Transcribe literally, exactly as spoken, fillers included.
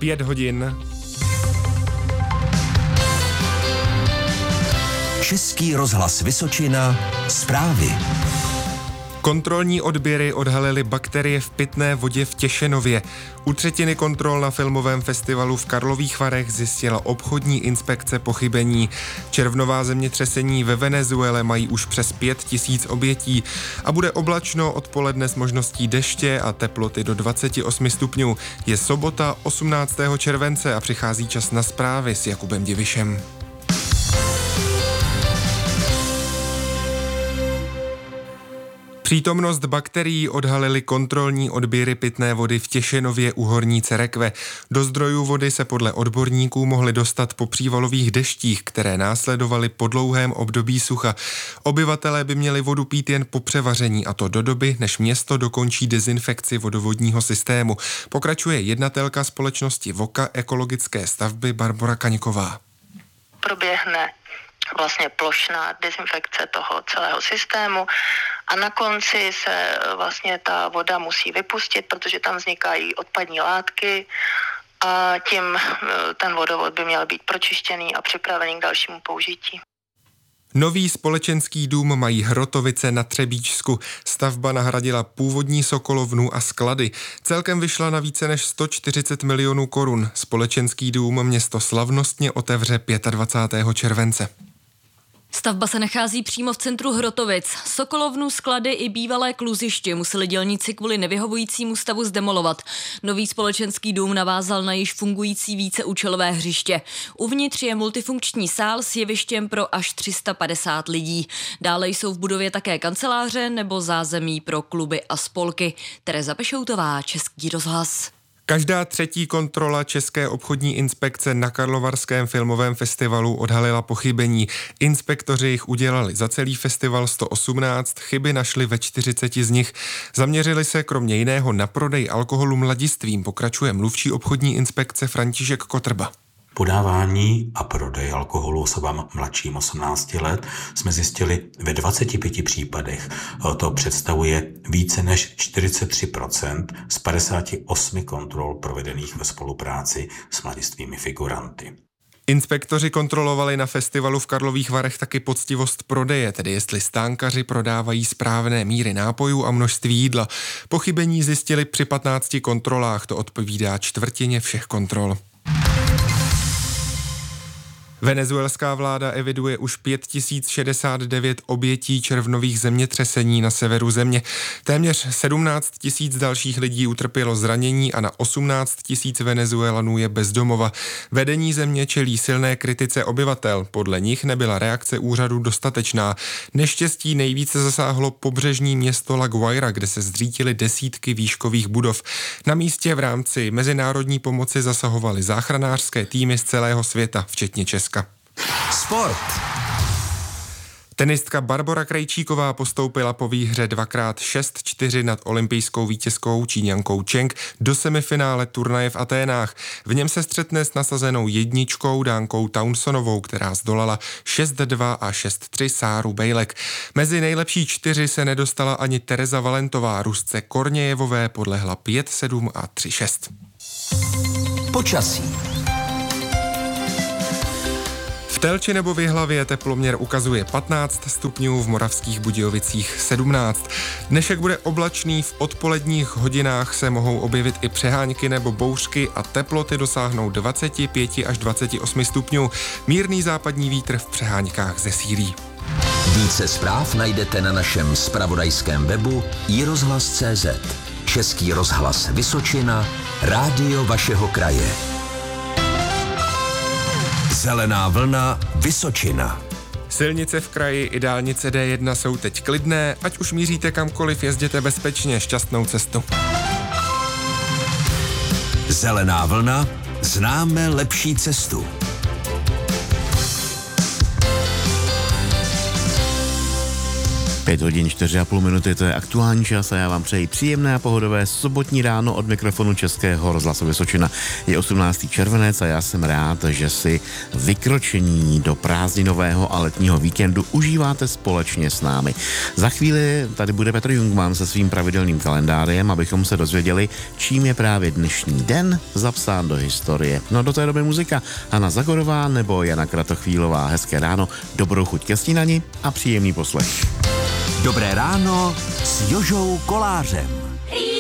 pět hodin. Český rozhlas Vysočina, zprávy. Kontrolní odběry odhalily bakterie v pitné vodě v Těšenově. U třetiny kontrol na filmovém festivalu v Karlových Varech zjistila obchodní inspekce pochybení. Červnová zemětřesení ve Venezuele mají už přes pět tisíc obětí a bude oblačno odpoledne s možností deště a teploty do dvacet osm stupňů. Je sobota osmnáctého července a přichází čas na zprávy s Jakubem Divišem. Přítomnost bakterií odhalily kontrolní odběry pitné vody v Těšenově u Horní Cerekve. Do zdrojů vody se podle odborníků mohly dostat po přívalových deštích, které následovaly po dlouhém období sucha. Obyvatelé by měli vodu pít jen po převaření, a to do doby, než město dokončí dezinfekci vodovodního systému. Pokračuje jednatelka společnosti Voka ekologické stavby Barbora Kaňková. Proběhne vlastně plošná dezinfekce toho celého systému a na konci se vlastně ta voda musí vypustit, protože tam vznikají odpadní látky a tím ten vodovod by měl být pročištěný a připravený k dalšímu použití. Nový společenský dům mají Hrotovice na Třebíčsku. Stavba nahradila původní sokolovnu a sklady. Celkem vyšla na více než sto čtyřicet milionů korun. Společenský dům město slavnostně otevře dvacátého pátého července. Stavba se nachází přímo v centru Hrotovic. Sokolovnu, sklady i bývalé kluziště museli dělníci kvůli nevyhovujícímu stavu zdemolovat. Nový společenský dům navázal na již fungující víceúčelové hřiště. Uvnitř je multifunkční sál s jevištěm pro až tři sta padesát lidí. Dále jsou v budově také kanceláře nebo zázemí pro kluby a spolky. Tereza Pešoutová, Český rozhlas. Každá třetí kontrola České obchodní inspekce na Karlovarském filmovém festivalu odhalila pochybení. Inspektoři jich udělali za celý festival sto osmnáct, chyby našli ve čtyřiceti z nich. Zaměřili se kromě jiného na prodej alkoholu mladistvým, pokračuje mluvčí obchodní inspekce František Kotrba. Podávání a prodej alkoholu osobám mladším osmnácti let jsme zjistili ve dvaceti pěti případech. To představuje více než čtyřicet tři procent z padesáti osmi kontrol provedených ve spolupráci s mladistvými figuranty. Inspektoři kontrolovali na festivalu v Karlových Varech taky poctivost prodeje, tedy jestli stánkaři prodávají správné míry nápojů a množství jídla. Pochybení zjistili při patnácti kontrolách, to odpovídá čtvrtině všech kontrol. Venezuelská vláda eviduje už pět tisíc šedesát devět obětí červnových zemětřesení na severu země. Téměř sedmnáct tisíc dalších lidí utrpělo zranění a na osmnáct tisíc Venezuelanů je bez domova. Vedení země čelí silné kritice obyvatel. Podle nich nebyla reakce úřadu dostatečná. Neštěstí nejvíce zasáhlo pobřežní město La Guaira, kde se zřítily desítky výškových budov. Na místě v rámci mezinárodní pomoci zasahovaly záchranářské týmy z celého světa, včetně Česka. Sport. Tenistka Barbora Krejčíková postoupila po výhře dvakrát šest čtyři nad olympijskou vítězkou Číňankou Cheng do semifinále turnaje v Aténách. V něm se střetne s nasazenou jedničkou Dánkou Townsonovou, která zdolala šest dva a šest tři Sáru Bejlek. Mezi nejlepší čtyři se nedostala ani Tereza Valentová, Rusce Kornějevové podlehla pět sedm a tři šest. Počasí. V Telči nebo v Jihlavě teploměr ukazuje patnáct stupňů, v Moravských Budějovicích sedmnáct. Dnešek bude oblačný, v odpoledních hodinách se mohou objevit i přehánky nebo bouřky a teploty dosáhnou dvacet pět až dvacet osm stupňů. Mírný západní vítr v přeháňkách zesílí. Více zpráv najdete na našem zpravodajském webu i rozhlas tečka cé zet. Český rozhlas Vysočina, rádio vašeho kraje. Zelená vlna Vysočina. Silnice v kraji i dálnice dé jedna jsou teď klidné, ať už míříte kamkoliv, jezděte bezpečně, šťastnou cestu. Zelená vlna, známe lepší cestu. pět hodin čtyři a půl minuty, to je aktuální čas a já vám přeji příjemné a pohodové sobotní ráno od mikrofonu Českého rozhlasu Vysočina. Je osmnáctý červenec a já jsem rád, že si vykročení do prázdninového a letního víkendu užíváte společně s námi. Za chvíli tady bude Petr Jungmann se svým pravidelným kalendářem, abychom se dozvěděli, čím je právě dnešní den zapsán do historie. No do té doby muzika Hana Zagorová nebo Jana Kratochvílová. Hezké ráno, dobrou chuť ke snídani a příjemný poslech. Dobré ráno s Jožou Kolářem.